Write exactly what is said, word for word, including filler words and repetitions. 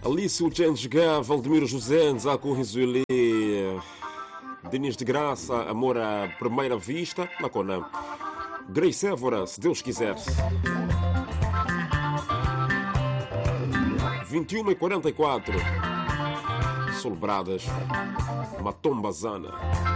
Alice Uchenjga, Valdemiro José, Nzaku Rizuli, Denis de Graça, Amor à Primeira Vista, Macona, Grace Évora, se Deus quiser. vinte e uma e quarenta e quatro, Solbradas, Matombazana.